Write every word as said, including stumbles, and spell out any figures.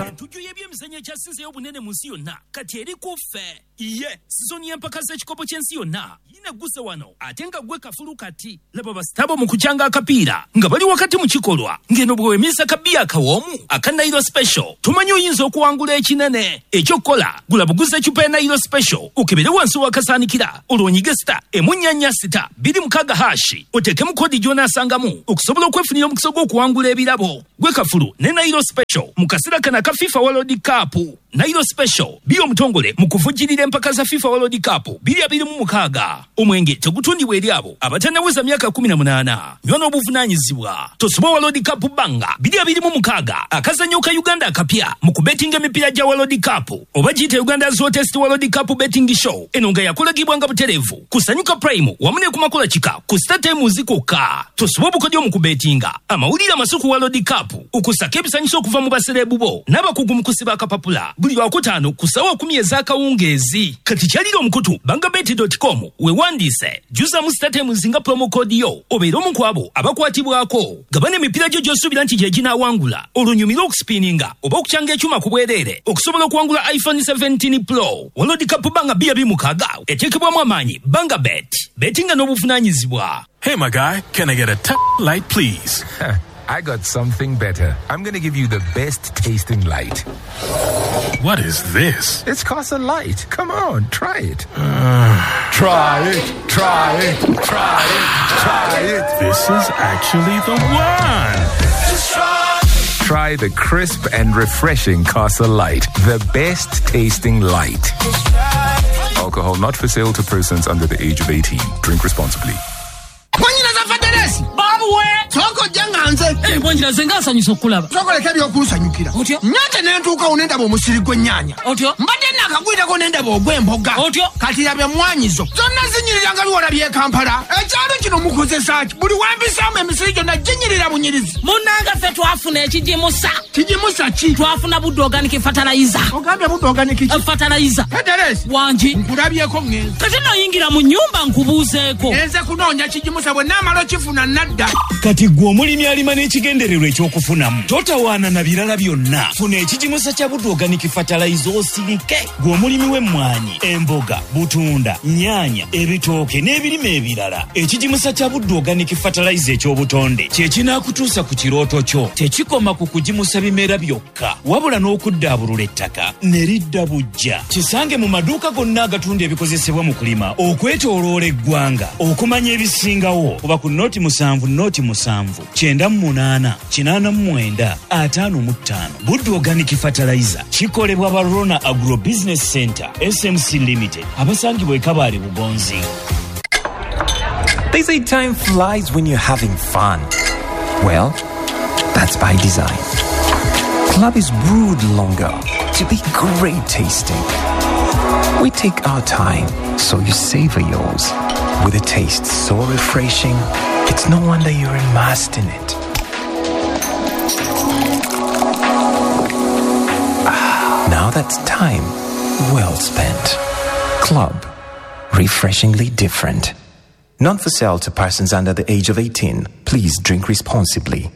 Tujuye by'emizannyo ekyasinzeyo obunene mu nsi yonna kati eri ku ffe. Iye sizoni y'empaka z'ekikopo ky'ensi yonna yinegguse wano ate nga gwe kafulu kati laba basitabo mu kukyanga akapiira nga bali wakati mu kikolwa ng'eno bwe weemisa kabiya akawoomu aka Nairo Special tumanyi oyinza okuwangula ekinene ekyokukola gula buguza ecupa ya Nairo Special okebere wansi wakasaanikira olwonyige sita emunnyanya sita biri mukaga hashi oteekemu kodi gy'onaasangamu okusobola okwefunira omukisa gw'okuwangula ebirabo gwe kafulu ne Nairo Special mu kaseera kana ka FIFA World Cup. Nairo Special biri omutongole mu kuvujjirira empaka za FIFA World Cup biri abiri mu mukaaga. Omwenge tegutundibwa eri abo abatannaweza myaka kumi na munaana. Nnywa n'obuvunaanyizibwa. Tosoba World Cup banga biri abiri mu mukaaga akazannyo ka Uganda akapya mu kubetinga emipiira gya World Cup oba giyite Uganda Zootest World Cup Betting Show eno nga yakolagibwa nga butereevu kusanyuka Prime wamu ne ku makola kika ku StarTimes kokka. Tosoba obukodyo mu kubetinga amawulire amasuku World Cup okusaka ebisanyuso okuva mu basereebu bo n'abakugu mu kusiba akapapula buli lwakutaano ku ssaawa kumi ez'akawungeezi. Kati kyalira omukutu bangabet dot com wewandiise juzamu StarTimes nga promo code yo obeera omu ku abo abakwatibwako. Gabana emipiira gyo gy'osuubira nti gye ginaawangula olunyumira okusipiininga oba okukyanga ekyuma ku bwereere okusobola okuwangula iPhone seventeen Pro. World Cup banga bya bimukaaga eteekebwamu amaanyi bangabet betinga n'obuvunaanyizibwa. Hey my guy, can I get a t- light please? I got something better. I'm going to give you the best tasting light. What is this? It's Casa Light. Come on, try it. Uh, try it, try it, try it, try it. This is actually the one. Just try. Try the crisp and refreshing Casa Light. The best tasting light. Alcohol not for sale to persons under the age of eighteen. Drink responsibly. Toko janganze eh bonjira zenga sanyuso okulaba tokole kebyo okulusanyukira otyo nyate nentuuka unenda bo musiri gw'ennyanya otyo mbadde nakagwira ko nenda bo gw'emboga otyo kati yabya mwanyizo zonna zinyirira nga biwala bye Kampala ekyalo kino mukozesa ki buli wambisamu emisiri gyonna ginyirira bunyirizi munanga ffe twafuna ekijimusa kijimusa ki twafuna budde organic fertilizer ogambye budde organic ki fertilizer Peteresi wangi nkulabyeko ngenzi kati noyingira mu nnyumba nkubuuzeeko nze kunoonya kijimusa bwe naamala kifuna nadda kati gwe omulimi alima n'ekigendererwa ekyokufunamu totawaana na birala byonna funa ekijimusa kya budde organic fertilizer osirike gwe omulimi w'emmwanyi emboga butunda nyaanya ebitooke n'ebirime ebirala ekijimusa kya budde organic fertilizer ekyobutonde kye kinaakutuusa ku kirooto kyo tekikoma ku kujimusa bimera byokka wabula n'okuddaabulula ettaka ne lidda bujja kisange mu maduuka gonna agatunda ebikozesebwa mu kulima okwetooloola eggwanga okumanya ebisingawo oba ku noti musanvu noti musanvu kyenda mu munaana kinaana mu mwenda ataano mu ttaano. Budde organic fertilizer kikolebwa ba Rona Agro Business Center S M C Limited abasangibwa e Kabale Bugonzi. They say time flies when you're having fun. Well, that's by design. Club is brewed longer to be great tasting. We take our time so you savor yours with a taste so refreshing. It's no wonder you're immersed in it. Ah, now that's time well spent. Club. Refreshingly different. Not for sale to persons under the age of eighteen. Please drink responsibly.